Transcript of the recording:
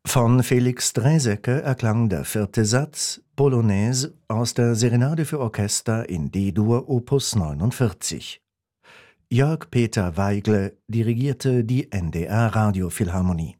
Von Felix Draeseke erklang der 4. Satz Polonaise aus der Serenade für Orchester in D-Dur Opus 49. Jörg Peter Weigle dirigierte die NDR Radiophilharmonie.